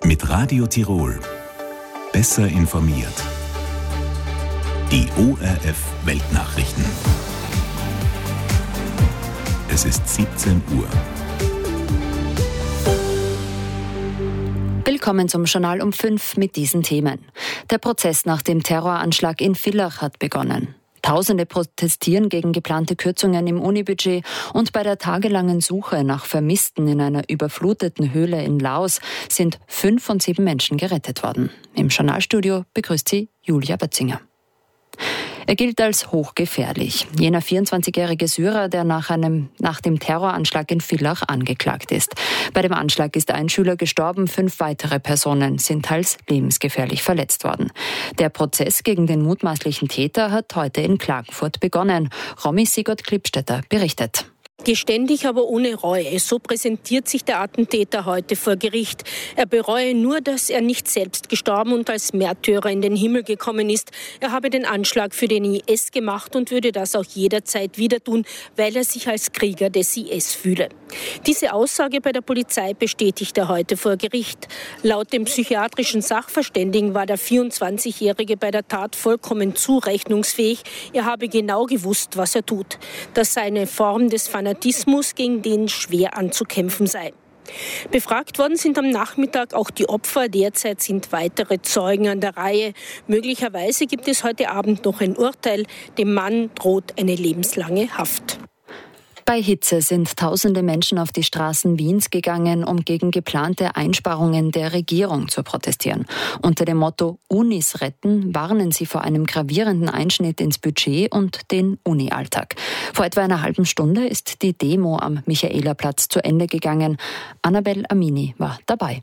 Mit Radio Tirol. Besser informiert. Die ORF Weltnachrichten. Es ist 17 Uhr. Willkommen zum Journal um 5 mit diesen Themen. Der Prozess nach dem Terroranschlag in Villach hat begonnen. Tausende protestieren gegen geplante Kürzungen im Unibudget und bei der tagelangen Suche nach Vermissten in einer überfluteten Höhle in Laos sind 5 von 7 Menschen gerettet worden. Im Journalstudio begrüßt sie Julia Bötzinger. Er gilt als hochgefährlich. Jener 24-jährige Syrer, der nach dem Terroranschlag in Villach angeklagt ist. Bei dem Anschlag ist ein Schüler gestorben, 5 weitere Personen sind teils lebensgefährlich verletzt worden. Der Prozess gegen den mutmaßlichen Täter hat heute in Klagenfurt begonnen. Romy Sigurd-Klippstetter berichtet. Geständig, aber ohne Reue. So präsentiert sich der Attentäter heute vor Gericht. Er bereue nur, dass er nicht selbst gestorben und als Märtyrer in den Himmel gekommen ist. Er habe den Anschlag für den IS gemacht und würde das auch jederzeit wieder tun, weil er sich als Krieger des IS fühle. Diese Aussage bei der Polizei bestätigt er heute vor Gericht. Laut dem psychiatrischen Sachverständigen war der 24-Jährige bei der Tat vollkommen zurechnungsfähig. Er habe genau gewusst, was er tut. Das sei eine Form des Fanatismus, gegen den schwer anzukämpfen sei. Befragt worden sind am Nachmittag auch die Opfer. Derzeit sind weitere Zeugen an der Reihe. Möglicherweise gibt es heute Abend noch ein Urteil. Dem Mann droht eine lebenslange Haft. Bei Hitze sind tausende Menschen auf die Straßen Wiens gegangen, um gegen geplante Einsparungen der Regierung zu protestieren. Unter dem Motto Unis retten warnen sie vor einem gravierenden Einschnitt ins Budget und den Uni-Alltag. Vor etwa einer halben Stunde ist die Demo am Michaelerplatz zu Ende gegangen. Annabel Amini war dabei.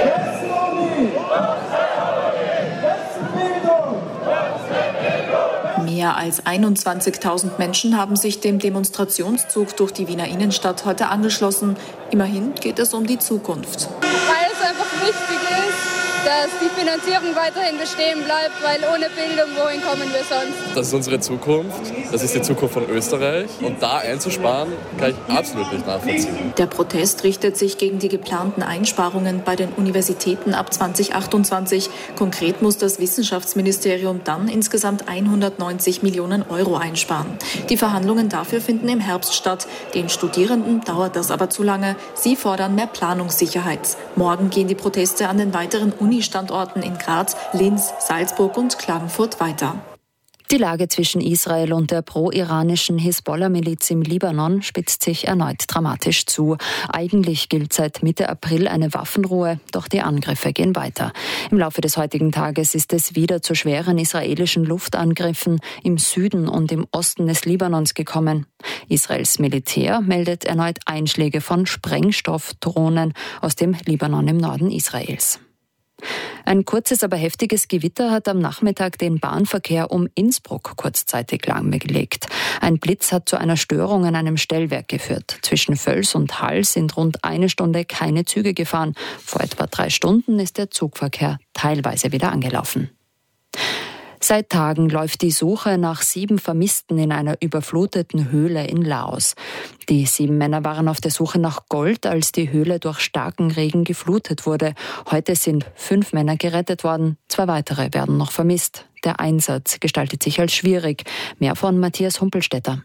Mehr als 21.000 Menschen haben sich dem Demonstrationszug durch die Wiener Innenstadt heute angeschlossen. Immerhin geht es um die Zukunft. Weil es einfach wichtig ist, dass die Finanzierung weiterhin bestehen bleibt, weil ohne Bildung, wohin kommen wir sonst? Das ist unsere Zukunft, das ist die Zukunft von Österreich und da einzusparen, kann ich absolut nicht nachvollziehen. Der Protest richtet sich gegen die geplanten Einsparungen bei den Universitäten ab 2028. Konkret muss das Wissenschaftsministerium dann insgesamt 190 Millionen Euro einsparen. Die Verhandlungen dafür finden im Herbst statt. Den Studierenden dauert das aber zu lange. Sie fordern mehr Planungssicherheit. Morgen gehen die Proteste an den weiteren Uni-Standorten in Graz, Linz, Salzburg und Klagenfurt weiter. Die Lage zwischen Israel und der pro-iranischen Hisbollah-Miliz im Libanon spitzt sich erneut dramatisch zu. Eigentlich gilt seit Mitte April eine Waffenruhe, doch die Angriffe gehen weiter. Im Laufe des heutigen Tages ist es wieder zu schweren israelischen Luftangriffen im Süden und im Osten des Libanons gekommen. Israels Militär meldet erneut Einschläge von Sprengstoffdrohnen aus dem Libanon im Norden Israels. Ein kurzes, aber heftiges Gewitter hat am Nachmittag den Bahnverkehr um Innsbruck kurzzeitig lahmgelegt. Ein Blitz hat zu einer Störung an einem Stellwerk geführt. Zwischen Völs und Hall sind rund eine Stunde keine Züge gefahren. Vor etwa 3 Stunden ist der Zugverkehr teilweise wieder angelaufen. Seit Tagen läuft die Suche nach 7 Vermissten in einer überfluteten Höhle in Laos. Die 7 Männer waren auf der Suche nach Gold, als die Höhle durch starken Regen geflutet wurde. Heute sind 5 Männer gerettet worden, 2 weitere werden noch vermisst. Der Einsatz gestaltet sich als schwierig. Mehr von Matthias Humpelstetter.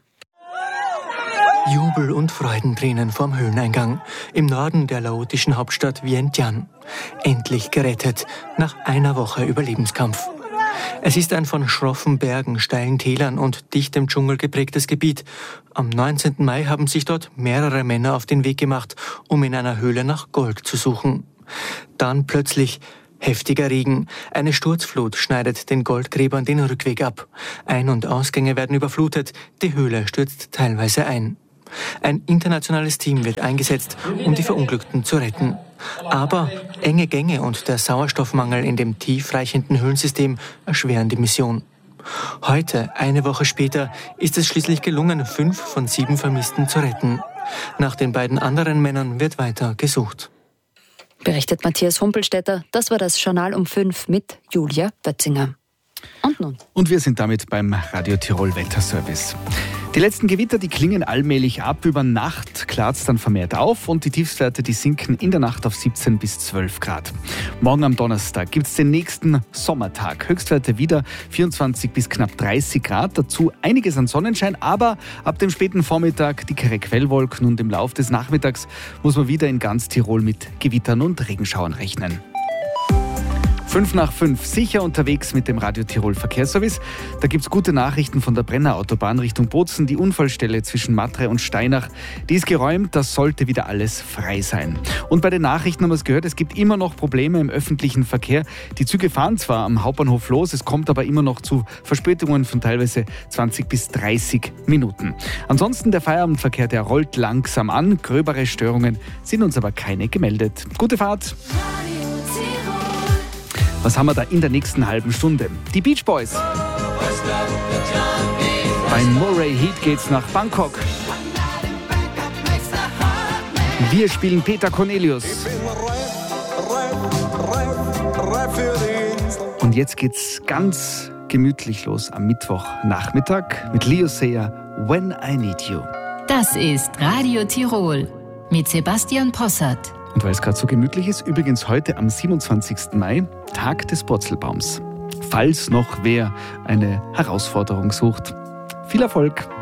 Jubel und Freudentränen vorm Höhleneingang im Norden der laotischen Hauptstadt Vientiane. Endlich gerettet, nach einer Woche Überlebenskampf. Es ist ein von schroffen Bergen, steilen Tälern und dichtem Dschungel geprägtes Gebiet. Am 19. Mai haben sich dort mehrere Männer auf den Weg gemacht, um in einer Höhle nach Gold zu suchen. Dann plötzlich heftiger Regen. Eine Sturzflut schneidet den Goldgräbern den Rückweg ab. Ein- und Ausgänge werden überflutet. Die Höhle stürzt teilweise ein. Ein internationales Team wird eingesetzt, um die Verunglückten zu retten. Aber enge Gänge und der Sauerstoffmangel in dem tiefreichenden Höhlensystem erschweren die Mission. Heute, eine Woche später, ist es schließlich gelungen, 5 von 7 Vermissten zu retten. Nach den beiden anderen Männern wird weiter gesucht. Berichtet Matthias Humpelstetter. Das war das Journal um 5 mit Julia Bötzinger. Und nun? Und wir sind damit beim Radio Tirol Wetterservice. Die letzten Gewitter, die klingen allmählich ab. Über Nacht klart es dann vermehrt auf und die Tiefstwerte, die sinken in der Nacht auf 17 bis 12 Grad. Morgen am Donnerstag gibt es den nächsten Sommertag. Höchstwerte wieder 24 bis knapp 30 Grad. Dazu einiges an Sonnenschein, aber ab dem späten Vormittag dickere Quellwolken und im Lauf des Nachmittags muss man wieder in ganz Tirol mit Gewittern und Regenschauern rechnen. 5 nach 5, sicher unterwegs mit dem Radio Tirol Verkehrsservice. Da gibt es gute Nachrichten von der Brennerautobahn Richtung Bozen. Die Unfallstelle zwischen Matre und Steinach, die ist geräumt, das sollte wieder alles frei sein. Und bei den Nachrichten haben wir es gehört, es gibt immer noch Probleme im öffentlichen Verkehr. Die Züge fahren zwar am Hauptbahnhof los, es kommt aber immer noch zu Verspätungen von teilweise 20 bis 30 Minuten. Ansonsten der Feierabendverkehr, der rollt langsam an. Gröbere Störungen sind uns aber keine gemeldet. Gute Fahrt! Was haben wir da in der nächsten halben Stunde? Die Beach Boys. Bei Moray Heat geht's nach Bangkok. Wir spielen Peter Cornelius. Und jetzt geht's ganz gemütlich los am Mittwochnachmittag mit Leo Sayer, When I Need You. Das ist Radio Tirol mit Sebastian Possart. Und weil es gerade so gemütlich ist, übrigens heute am 27. Mai, Tag des Purzelbaums. Falls noch wer eine Herausforderung sucht. Viel Erfolg!